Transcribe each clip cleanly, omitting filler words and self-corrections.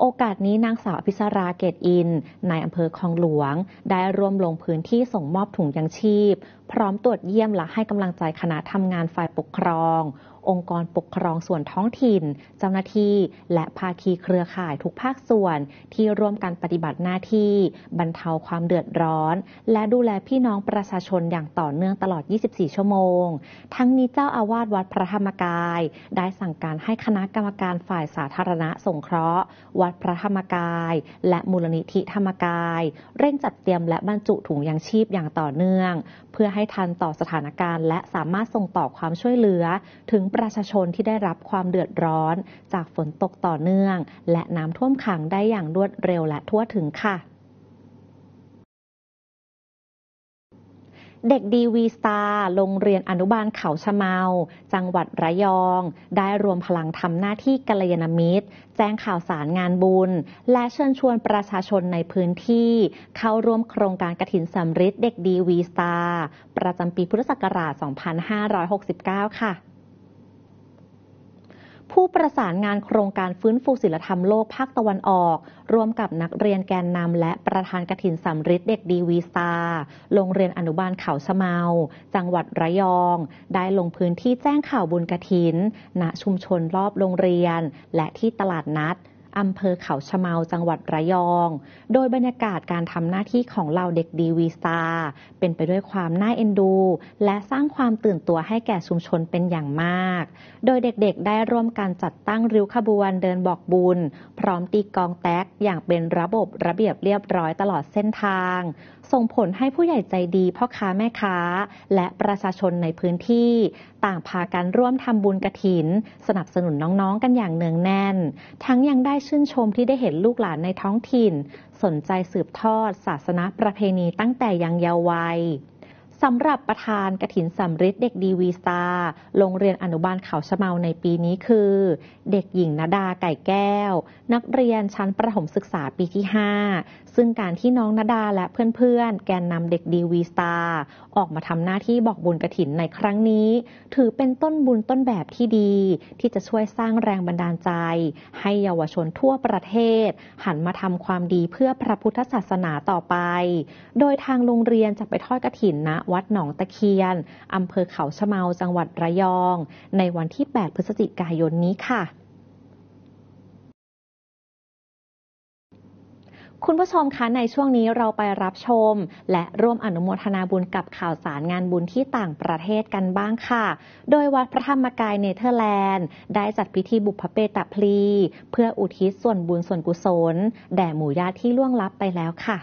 โอกาสนี้นางสาวอภิสราเกตอินนายอำเภอคลองหลวงได้ร่วมลงพื้นที่ส่งมอบถุงยังชีพพร้อมตรวจเยี่ยมและให้กำลังใจคณะทำงานฝ่ายปกครององค์กรปกครองส่วนท้องถิ่นเจ้าหน้าที่และภาคีเครือข่ายทุกภาคส่วนที่ร่วมกันปฏิบัติหน้าที่บรรเทาความเดือดร้อนและดูแลพี่น้องประชาชนอย่างต่อเนื่องตลอด 24 ชั่วโมงทั้งนี้เจ้าอาวาสวัดพระธรรมกายได้สั่งการให้คณะกรรมการฝ่ายสาธารณสงเคราะห์วัดพระธรรมกายและมูลนิธิธรรมกายเร่งจัดเตรียมและบรรจุถุงยังชีพอย่างต่อเนื่องเพื่อให้ทันต่อสถานการณ์และสามารถส่งต่อความช่วยเหลือถึงประชาชนที่ได้รับความเดือดร้อนจากฝนตกต่อเนื่องและน้ำท่วมขังได้อย่างรวดเร็วและทั่วถึงค่ะเด็กดีวีสตาร์โรงเรียนอนุบาลเขาชะเมาจังหวัดระยองได้รวมพลังทำหน้าที่กัลยาณมิตรแจ้งข่าวสารงานบุญและเชิญชวนประชาชนในพื้นที่เข้าร่วมโครงการกฐินสำริดเด็กดีวีสตาร์ประจำปีพุทธศักราช 2569 ค่ะผู้ประสานงานโครงการฟื้นฟูศีลธรรมโลกภาคตะวันออกร่วมกับนักเรียนแกนนำและประธานกฐินสำริดเด็กดีวีสตาร์โรงเรียนอนุบาลเขาชะเมาจังหวัดระยองได้ลงพื้นที่แจ้งข่าวบุญกฐินณชุมชนรอบโรงเรียนและที่ตลาดนัดอำเภอเขาชะเมาจังหวัดระยองโดยบรรยากาศการทำหน้าที่ของเหล่าเด็กดีวีสตาร์เป็นไปด้วยความน่าเอ็นดูและสร้างความตื่นตัวให้แก่ชุมชนเป็นอย่างมากโดยเด็กๆได้ร่วมกันจัดตั้งริ้วขบวนเดินบอกบุญพร้อมตีกลองแต๊กอย่างเป็นระบบระเบียบเรียบร้อยตลอดเส้นทางส่งผลให้ผู้ใหญ่ใจดีพ่อค้าแม่ค้าและประชาชนในพื้นที่ต่างพากันร่วมทำบุญกฐินสนับสนุนน้องๆกันอย่างเนืองแน่นทั้งยังได้ชื่นชมที่ได้เห็นลูกหลานในท้องถิ่นสนใจสืบทอดศาสนาประเพณีตั้งแต่ยังเยาว์วัยสำหรับประธานกฐินสำริดเด็กดีวีสตาร์โรงเรียนอนุบาลเขาชะเมาในปีนี้คือเด็กหญิงณดาไก่แก้วนักเรียนชั้นประถมศึกษาปีที่ 5ซึ่งการที่น้องณดาและเพื่อนๆแกนนำเด็กดีวีสตาร์ออกมาทำหน้าที่บอกบุญกฐินในครั้งนี้ถือเป็นต้นบุญต้นแบบที่ดีที่จะช่วยสร้างแรงบันดาลใจให้เยาวชนทั่วประเทศหันมาทำความดีเพื่อพระพุทธศาสนาต่อไปโดยทางโรงเรียนจะไปทอดกฐินณวัดหนองตะเคียนอำเภอเขาชะเมาจังหวัดระยองในวันที่ 8 พฤศจิกายนนี้ค่ะคุณผู้ชมคะในช่วงนี้เราไปรับชมและร่วมอนุโมทนาบุญกับข่าวสารงานบุญที่ต่างประเทศกันบ้างค่ะโดยวัดพระธรรมกายเนเธอร์แลนด์ได้จัดพิธีบุพเพตพลีเพื่ออุทิศส่วนบุญส่วนกุศลแด่หมู่ญาติที่ล่วงลับไปแล้วค่ะ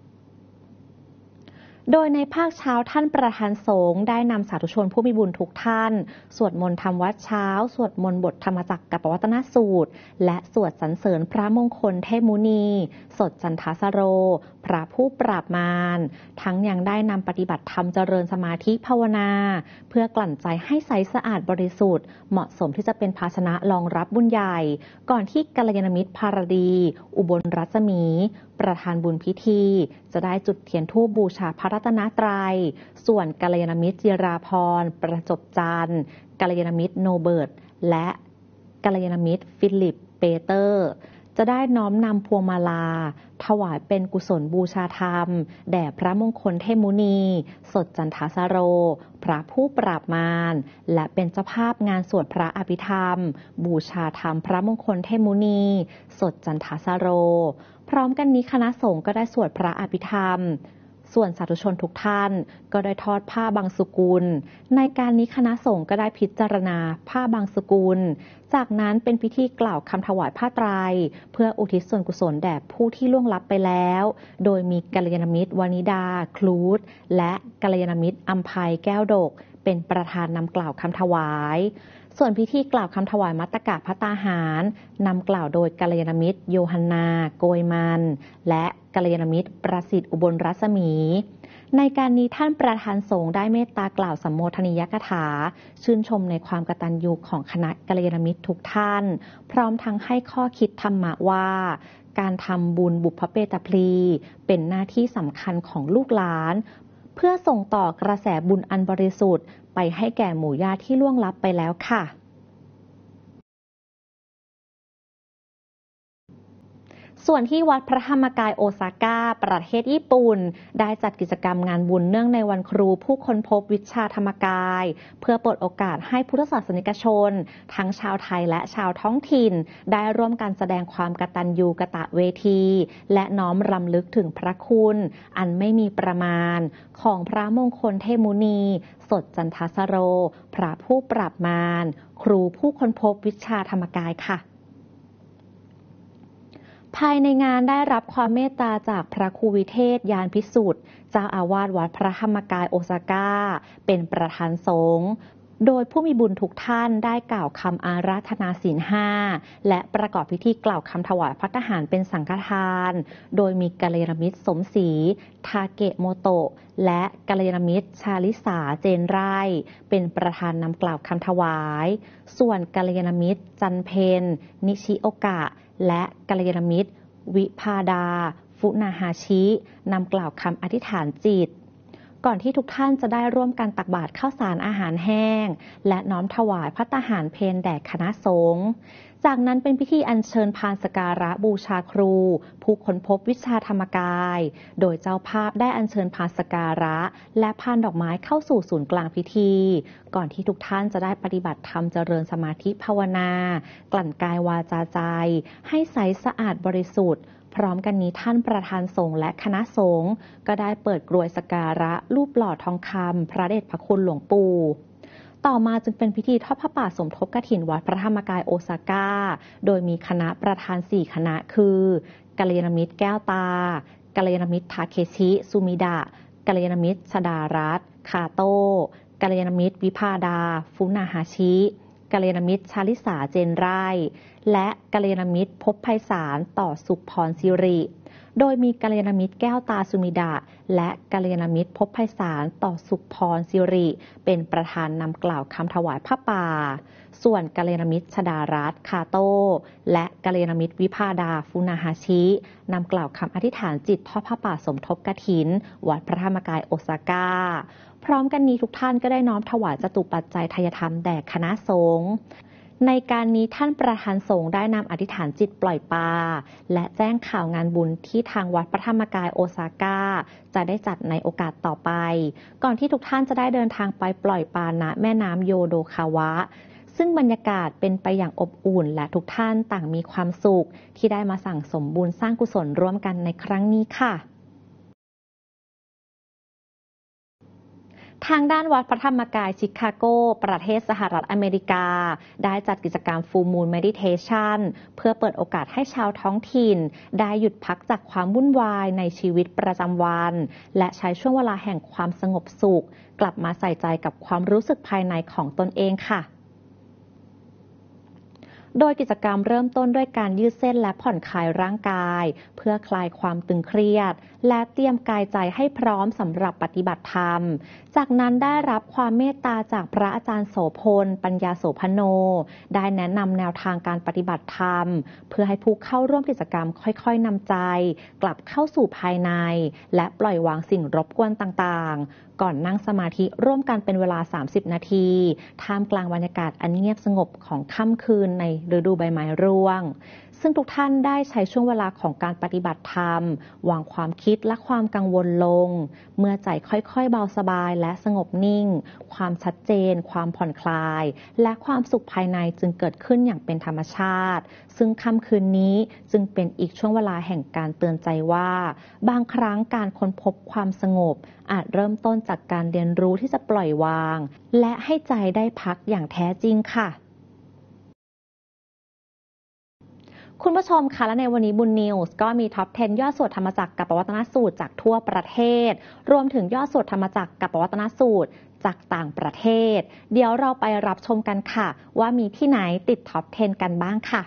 โดยในภาคเช้าท่านประธานสงฆ์ได้นำสาธุชนผู้มีบุญทุกท่านสวดมนต์ทำวัดเช้าสวดมนต์บทธรรมจักรกับปวัตนสูตรและสวดสรรเสริญพระมงคลเทพมุนีสดจันทสโรพระผู้ปราบมารทั้งยังได้นำปฏิบัติธรรมเจริญสมาธิภาวนาเพื่อกลั่นใจให้ใสสะอาดบริสุทธิ์เหมาะสมที่จะเป็นภาชนะรองรับบุญใหญ่ก่อนที่กัลยาณมิตรภารดีอุบลรัศมีประธานบุญพิธีจะได้จุดเทียนธูปบูชาพระรัตนตรัยส่วนกัลยาณมิตรจิราพรประจบจันทร์กัลยาณมิตรโนเบิร์ตและกัลยาณมิตรฟิลิปเปเตอร์จะได้น้อมนำพวงมาลาถวายเป็นกุศลบูชาธรรมแด่พระมงคลเทพมุนีสดจันทสโรพระผู้ปราบมารและเป็นเจ้าภาพงานสวดพระอภิธรรมบูชาธรรมพระมงคลเทพมุนีสดจันทสโรพร้อมกันนี้คณะสงฆ์ก็ได้สวดพระอภิธรรมส่วนสาธุชนทุกท่านก็ได้ทอดผ้าบางสุกุลในการนี้คณะสงฆ์ก็ได้พิจารณาผ้าบางสุกุลจากนั้นเป็นพิธีกล่าวคำถวายผ้าไตรเพื่ออุทิศส่วนกุศลแด่ผู้ที่ล่วงลับไปแล้วโดยมีกัลยาณมิตรวนิดาคลูดและกัลยาณมิตรอัมภัยแก้วดกเป็นประธานนำกล่าวคำถวายส่วนพิธีกล่าวคำถวายมัตตกะภัตตาหารนำกล่าวโดยกัลยาณมิตรโยฮันนาโกยมันและกัลยาณมิตรประสิทธิ์อุบลรัศมีในการนี้ท่านประธานสงฆ์ได้เมตตากล่าวสัมโมทนียกถาชื่นชมในความกตัญญูของคณะกัลยาณมิตรทุกท่านพร้อมทั้งให้ข้อคิดธรรมะว่าการทำบุญบุพเพตพลีเป็นหน้าที่สำคัญของลูกหลานเพื่อส่งต่อกระแสบุญอันบริสุทธิ์ไปให้แก่หมู่ญาติที่ล่วงลับไปแล้วค่ะส่วนที่วัดพระธรรมกายโอซาก้าประเทศญี่ปุ่นได้จัดกิจกรรมงานบุญเนื่องในวันครูผู้ค้นพบวิชาธรรมกายเพื่อเปิดโอกาสให้พุทธศาสนิกชนทั้งชาวไทยและชาวท้องถิ่นได้ร่วมกันแสดงความกตัญญูกตเวทีและน้อมรำลึกถึงพระคุณอันไม่มีประมาณของพระมงคลเทพมุนีสดจันทสโรพระผู้ปราบมารครูผู้ค้นพบวิชาธรรมกายค่ะภายในงานได้รับความเมตตาจากพระครูวิเทศยานพิสุทธิ์เจ้าอาวาสวัดพระธรรมกายโอซาก้าเป็นประธานสงฆ์โดยผู้มีบุญทุกท่านได้กล่าวคำอาราธนาศีล 5และประกอบพิธีกล่าวคำถวายภัตตาหารเป็นสังฆทานโดยมีกัลยาณมิตรสมศรีทาเกะโมโตะและกัลยาณมิตรชาลิสาเจนไร่เป็นประธานนำกล่าวคำถวายส่วนกัลยาณมิตรจันเพนนิชิโอกะและกัลยาณมิตรวิภาดาฟุนาฮาชินำกล่าวคำอธิษฐานจิตก่อนที่ทุกท่านจะได้ร่วมกันตักบาตรข้าวสารอาหารแห้งและน้อมถวายภัตตาหารเพลแด่คณะสงฆ์จากนั้นเป็นพิธีอัญเชิญพานสักการะบูชาครูผู้ค้นพบวิชาธรรมกายโดยเจ้าภาพได้อัญเชิญพานสักการะและพานดอกไม้เข้าสู่ศูนย์กลางพิธีก่อนที่ทุกท่านจะได้ปฏิบัติธรรมเจริญสมาธิภาวนากลั่นกายวาจาใจให้ใสสะอาดบริสุทธิ์พร้อมกันนี้ท่านประธานสงฆ์และคณะสงฆ์ก็ได้เปิดกรวยสักการะรูปหล่อทองคำพระเดชพระคุณหลวงปู่ต่อมาจึงเป็นพิธีทอดผ้าป่าสมทบกฐินวัดพระธรรมกายโอซาก้าโดยมีคณะประธาน4คณะคือกัลยาณมิตรแก้วตากัลยาณมิตรทาเคชิซูมิดะกัลยาณมิตรชดารัตน์คาโต้กัลยาณมิตรวิภาดาฟุนาฮาชิกัลยาณมิตรชาลิสาเจนไร่และกัลยาณมิตรภพไพศาลต่อสุขพรสิริโดยมีกัลยาณมิตรแก้วตาสุมิดะและกัลยาณมิตรภพไพศาลต่อสุขพรสิริเป็นประธานนำกล่าวคำถวายผ้าป่าส่วนกัลยาณมิตรชดารัตน์คาโต้และกัลยาณมิตรวิภาดาฟุนาฮาชินำกล่าวคำอธิษฐานจิตทอดผ้าป่าสมทบกฐินวัดพระธรรมกายโอซาก้าพร้อมกันนี้ทุกท่านก็ได้น้อมถวายจตุปัจจัยทายธรรมแด่คณะสงฆ์ในการนี้ท่านประธานสงฆ์ได้นำอธิษฐานจิตปล่อยปลาและแจ้งข่าวงานบุญที่ทางวัดพระธรรมกายโอซาก้าจะได้จัดในโอกาสต่อไปก่อนที่ทุกท่านจะได้เดินทางไปปล่อยปลาณแม่น้ำโยโดคาวะซึ่งบรรยากาศเป็นไปอย่างอบอุ่นและทุกท่านต่างมีความสุขที่ได้มาสั่งสมบุญสร้างกุศลร่วมกันในครั้งนี้ค่ะทางด้านวัดพระธรรมกายชิคาโกประเทศสหรัฐอเมริกาได้จัดกิจกรรม Full Moon Meditation เพื่อเปิดโอกาสให้ชาวท้องถิ่นได้หยุดพักจากความวุ่นวายในชีวิตประจำวันและใช้ช่วงเวลาแห่งความสงบสุขกลับมาใส่ใจกับความรู้สึกภายในของตนเองค่ะโดยกิจกรรมเริ่มต้นด้วยการยืดเส้นและผ่อนคลายร่างกายเพื่อคลายความตึงเครียดและเตรียมกายใจให้พร้อมสำหรับปฏิบัติธรรมจากนั้นได้รับความเมตตาจากพระอาจารย์โสพลปัญญาโสพโนได้แนะนำแนวทางการปฏิบัติธรรมเพื่อให้ผู้เข้าร่วมกิจกรรมค่อยๆนำใจกลับเข้าสู่ภายในและปล่อยวางสิ่งรบกวนต่างๆก่อนนั่งสมาธิร่วมกันเป็นเวลา30นาทีท่ามกลางบรรยากาศอันเงียบสงบของค่ำคืนในฤดูใบไม้ร่วงซึ่งทุกท่านได้ใช้ช่วงเวลาของการปฏิบัติธรรมวางความคิดและความกังวลลงเมื่อใจค่อยๆเบาสบายและสงบนิ่งความชัดเจนความผ่อนคลายและความสุขภายในจึงเกิดขึ้นอย่างเป็นธรรมชาติซึ่งค่ำคืนนี้จึงเป็นอีกช่วงเวลาแห่งการเตือนใจว่าบางครั้งการค้นพบความสงบอาจเริ่มต้นจากการเรียนรู้ที่จะปล่อยวางและให้ใจได้พักอย่างแท้จริงค่ะคุณผู้ชมคะและในวันนี้บุญนิวส์ก็มีท็อป 10 ยอดสวดธรรมจักรกับปวัตนสูตรจากทั่วประเทศรวมถึงยอดสวดธรรมจักรกับปวัตนสูตรจากต่างประเทศเดี๋ยวเราไปรับชมกันค่ะว่ามีที่ไหนติดท็อป 10 กันบ้างค่ะ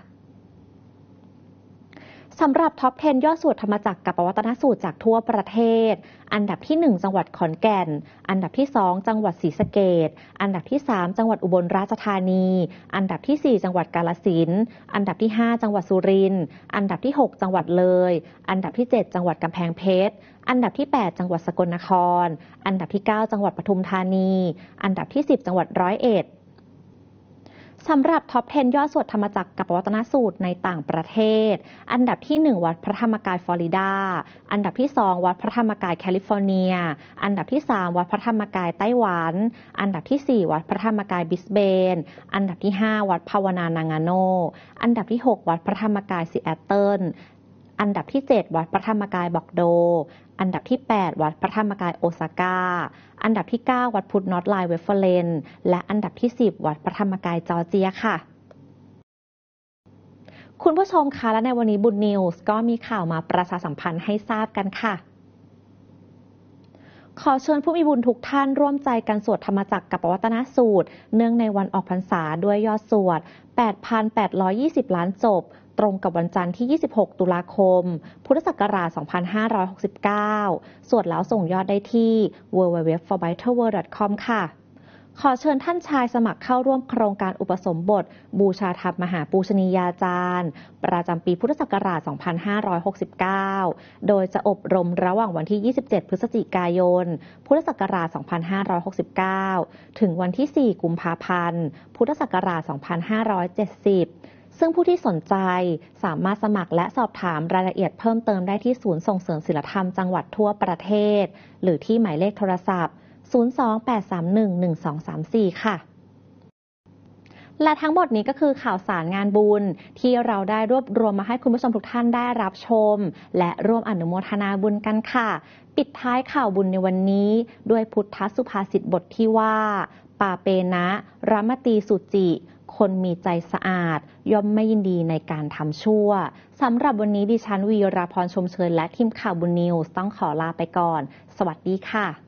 สำหรับท็อป 10 ยอดสวดธรรมจักรกับปวัตนสูตรจากทั่วประเทศอันดับที่ 1 จังหวัดขอนแก่นอันดับที่ 2 จังหวัดศรีสะเกษอันดับที่ 3 จังหวัดอุบลราชธานีอันดับที่ 4 จังหวัดกาฬสินธุ์อันดับที่ 5 จังหวัดสุรินทร์อันดับที่ 6 จังหวัดเลยอันดับที่ 7 จังหวัดกำแพงเพชรอันดับที่ 8 จังหวัดสกลนครอันดับที่ 9 จังหวัดปทุมธานีอันดับที่ 10 จังหวัดร้อยเอ็ดสำหรับท็อป 10 ยอดสวดธรรมจักรกับปวัตนสูตรในต่างประเทศอันดับที่ 1 วัดพระธรรมกายฟลอริดาอันดับที่ 2 วัดพระธรรมกายแคลิฟอร์เนียอันดับที่ 3 วัดพระธรรมกายไต้หวันอันดับที่ 4 วัดพระธรรมกายบริสเบนอันดับที่ 5 วัดภาวนานางาโนอันดับที่ 6 วัดพระธรรมกายซีแอตเทิลอันดับที่ 7 วัดพระธรรมกายบอกโดอันดับที่ 8 วัดพระธรรมกายโอซาก้าอันดับที่ 9 วัดพุทธนอร์ทไลน์เวฟเฟอร์เลนและอันดับที่ 10 วัดพระธรรมกายจอร์เจียค่ะคุณผู้ชมคะและในวันนี้บุญนิวส์ก็มีข่าวมาประชาสัมพันธ์ให้ทราบกันค่ะขอเชิญผู้มีบุญทุกท่านร่วมใจกันสวดธรรมจักรกับปวัตนสูตรเนื่องในวันออกพรรษาด้วยยอดสวด 8,820 ล้านจบตรงกับวันจันทร์ที่ 26 ตุลาคม พุทธศักราช 2569 สวดแล้วส่งยอดได้ที่ www.forbitterworld.com ค่ะขอเชิญท่านชายสมัครเข้าร่วมโครงการอุปสมบทบูชาธรรมมหาปูชนียาจารย์ประจำปีพุทธศักราช 2569 โดยจะอบรมระหว่างวันที่ 27 พฤศจิกายน พุทธศักราช 2569 ถึงวันที่ 4 กุมภาพันธ์ พุทธศักราช 2570 ซึ่งผู้ที่สนใจสามารถสมัครและสอบถามรายละเอียดเพิ่มเติมได้ที่ศูนย์ส่งเสริมศีลธรรมจังหวัดทั่วประเทศหรือที่หมายเลขโทรศัพท์028311234 ค่ะและทั้งหมดนี้ก็คือข่าวสารงานบุญที่เราได้รวบรวมมาให้คุณผู้ชมทุกท่านได้รับชมและร่วมอนุโมทนาบุญกันค่ะปิดท้ายข่าวบุญในวันนี้ด้วยพุทธสุภาษิตบทที่ว่าปาเปนะรัมตีสุจิคนมีใจสะอาดย่อมไม่ยินดีในการทำชั่วสำหรับวันนี้ดิฉันวีราพรชมเชยและทีมข่าวบุญนิวส์ต้องขอลาไปก่อนสวัสดีค่ะ